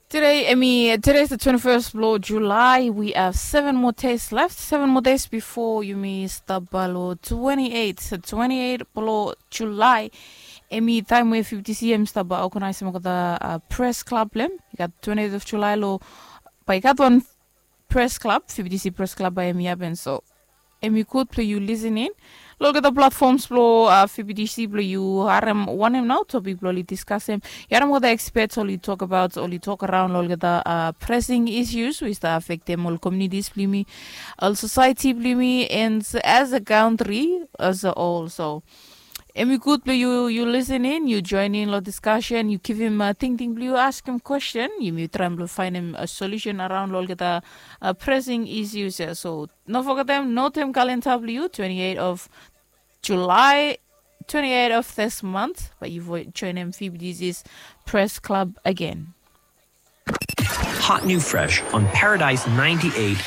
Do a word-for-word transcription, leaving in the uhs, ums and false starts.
Today, I mean, today's the twenty-first of July. We have seven more days left. Seven more days before you miss the balo twenty-eight. twenty-eight below July. Emi time we fifty cm staba organize mo the uh, press club lem. You got twenty-eighth of July lo. By got one press club, fifty c press club by Emi Aben. So Emi could play you listening. Look at the platforms flow uh F B D C blow you haram one him now topic blow discuss him. Yaram what the experts only talk about only talk around look at the uh pressing issues which that affect them all communities blimi, all society blimi and as a country as a whole. So Emi good blue you you listen in, you join in the discussion, you give him a thinking blue, ask him question, you may try and find him a solution around all the uh, pressing issues. So no forget them, no time calendar blue, twenty-eighth of July, twenty-eighth of this month, but you join him F B D C's press club again. Hot new fresh on Paradise ninety-eight